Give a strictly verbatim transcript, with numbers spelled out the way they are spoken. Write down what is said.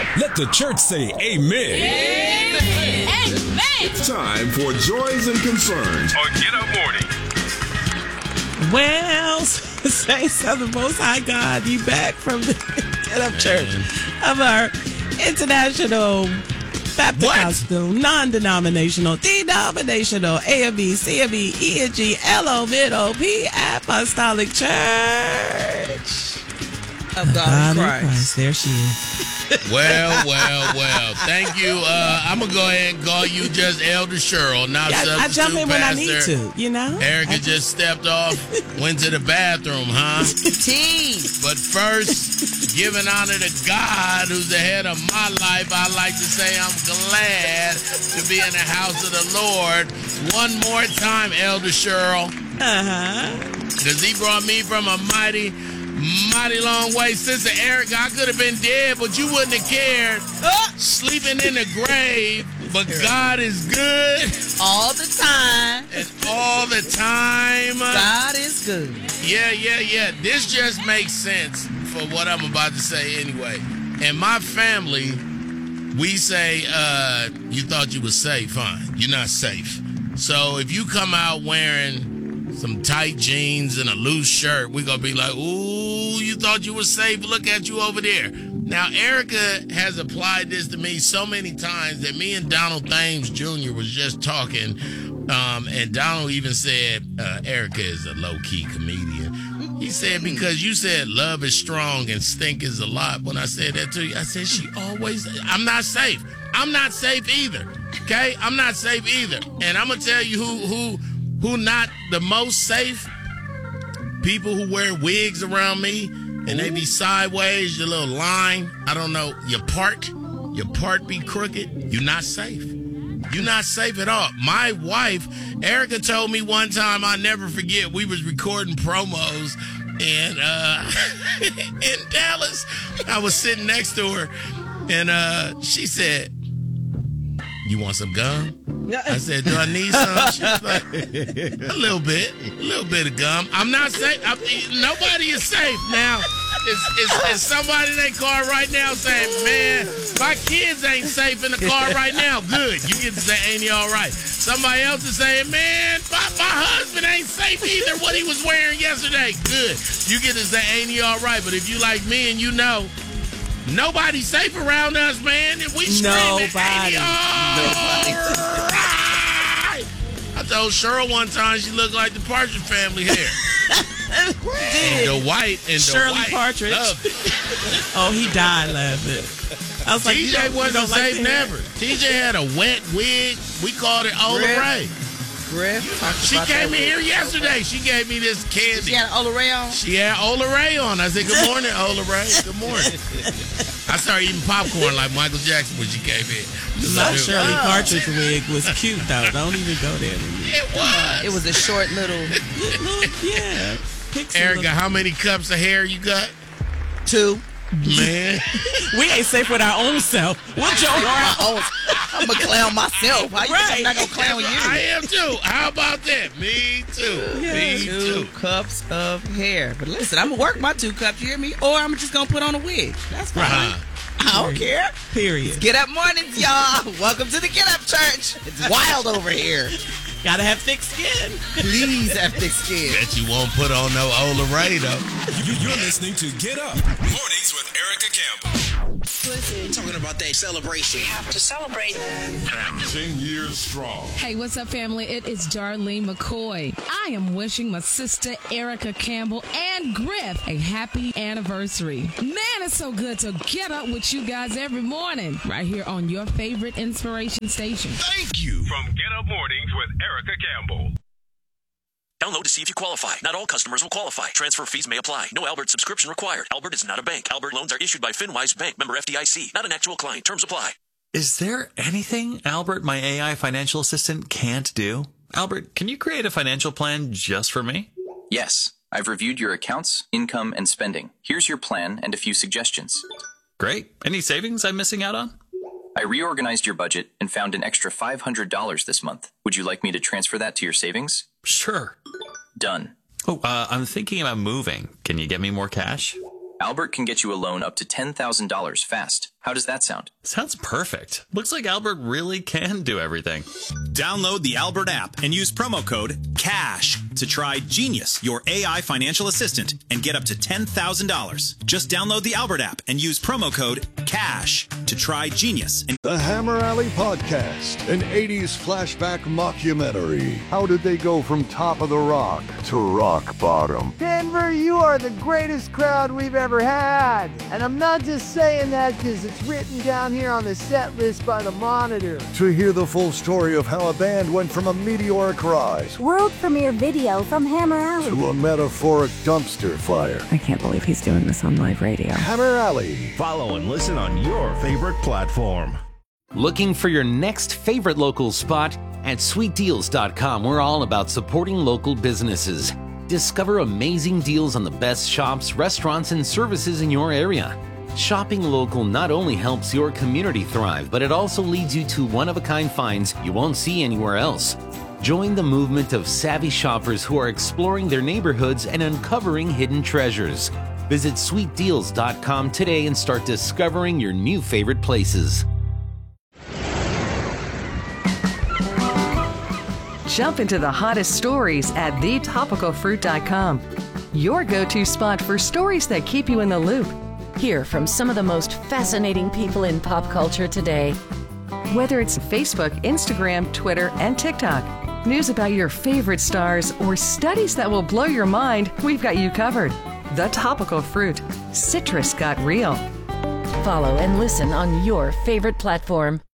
Let the church say amen. Amen. Amen. It's time for Joys and Concerns on Get Up Morning. Well, saints of the Most High God, you back from the Get Up Church of our international Baptist, non-denominational, denominational, A M E, C M E, E N G, L O, M O P, Apostolic Church of God in Christ. Christ. There she is. Well, well, well. Thank you. Uh, I'm going to go ahead and call you just Elder Cheryl, not yeah, substitute I jump in when I need pastor. to, you know? Erica just... just stepped off, went to the bathroom, huh? Tease. But first, giving honor to God, who's the head of my life, I like to say I'm glad to be in the house of the Lord. One more time, Elder Cheryl. Uh-huh. Because he brought me from a mighty... mighty long way. Sister Erica, I could have been dead, but you wouldn't have cared. Oh. Sleeping in the grave, but God is good. All the time. And all the time. God is good. Yeah, yeah, yeah. This just makes sense for what I'm about to say anyway. In my family, we say, uh, you thought you were safe, huh? You're not safe. So if you come out wearing some tight jeans and a loose shirt, we're going to be like, ooh, you thought you were safe. Look at you over there. Now, Erica has applied this to me so many times that me and Donald Thames Junior was just talking. Um, and Donald even said, uh, Erica is a low-key comedian. He said, because you said love is strong and stink is a lot. When I said that to you, I said, she always, I'm not safe. I'm not safe either. Okay? I'm not safe either. And I'm going to tell you who, who, Who not the most safe? People who wear wigs around me and they be sideways, your little line. I don't know, your part, your part be crooked. You're not safe. You're not safe at all. My wife, Erica, told me one time, I'll never forget, we was recording promos and uh, in Dallas. I was sitting next to her and uh, she said, you want some gum? I said, do I need some? She was like, a little bit, a little bit of gum. I'm not safe. I'm, nobody is safe now. Is, is, is somebody in their car right now saying, man, my kids ain't safe in the car right now? Good. You get to say, ain't he all right? Somebody else is saying, man, my, my husband ain't safe either, what he was wearing yesterday. Good. You get to say, ain't he all right? But if you like me and you know, nobody's safe around us, man. And we screaming, Nobody. Nobody. Right. I told Cheryl one time she looked like the Partridge Family hair. And the white and the Shirley white. Partridge. Loved it. Oh, he died laughing. I was like, T J wasn't safe like never. T J had a wet wig. We called it Ola Ray. Griff. She came in here yesterday. She gave me this candy. She had Ola Ray on? She had Ola Ray on. I said, good morning, Ola Ray. Good morning. I started eating popcorn like Michael Jackson when she came in. My Shirley Partridge wig was cute, though. Don't even go there. It was. It was a short little... little yeah. Erica, how many cups of hair you got? Two. Man. We ain't safe with our own self. We'll joke around. I'm going to clown myself. How you right. think I'm not going to clown you? I am too. How about that? Me too. Yeah. Me Two too. cups of hair. But listen, I'm going to work my two cups, you hear me? Or I'm just going to put on a wig. That's fine. Uh-huh. I don't care. Period. Get up mornings, y'all. Welcome to the Get Up Church. It's wild over here. Gotta have thick skin. Please have thick skin. Bet you won't put on no Ola Ray, though. You're listening to Get Up Mornings with Erica Campbell. Listen, talking about that celebration. We have to celebrate. ten years strong. Hey, what's up, family? It is Darlene McCoy. I am wishing my sister Erica Campbell and Griff a happy anniversary. Man, it's so good to get up with you guys every morning right here on your favorite inspiration station. Thank you. From Get Up Mornings with Erica Campbell. Download to see if you qualify. Not all customers will qualify. Transfer fees may apply. No Albert subscription required. Albert is not a bank. Albert loans are issued by FinWise Bank, member F D I C. Not an actual client. Terms apply. Is there anything Albert, my A I financial assistant, can't do? Albert, can you create a financial plan just for me? Yes. I've reviewed your accounts, income, and spending. Here's your plan and a few suggestions. Great. Any savings I'm missing out on? I reorganized your budget and found an extra five hundred dollars this month. Would you like me to transfer that to your savings? Sure. Done. Oh, uh, I'm thinking about moving. Can you get me more cash? Albert can get you a loan up to ten thousand dollars fast. How does that sound? Sounds perfect. Looks like Albert really can do everything. Download the Albert app and use promo code CASH to try Genius, your A I financial assistant, and get up to ten thousand dollars. Just download the Albert app and use promo code CASH to try Genius. And- the Hammer Alley Podcast, an eighties flashback mockumentary. How did they go from top of the rock to rock bottom? Denver, you are the greatest crowd we've ever had. And I'm not just saying that because it's written down here on the set list by the Monitor. To hear the full story of how a band went from a meteoric rise, world premiere video from Hammer Alley, to a metaphoric dumpster fire. I can't believe he's doing this on live radio. Hammer Alley. Follow and listen on your favorite platform. Looking for your next favorite local spot? At sweet deals dot com, we're all about supporting local businesses. Discover amazing deals on the best shops, restaurants, and services in your area. Shopping local not only helps your community thrive, but it also leads you to one-of-a-kind finds you won't see anywhere else. Join the movement of savvy shoppers who are exploring their neighborhoods and uncovering hidden treasures. Visit sweet deals dot com today and start discovering your new favorite places. Jump into the hottest stories at the topical fruit dot com. Your go-to spot for stories that keep you in the loop. Hear from some of the most fascinating people in pop culture today. Whether it's Facebook, Instagram, Twitter, and TikTok, news about your favorite stars, or studies that will blow your mind, we've got you covered. The Topical Fruit. Citrus got real. Follow and listen on your favorite platform.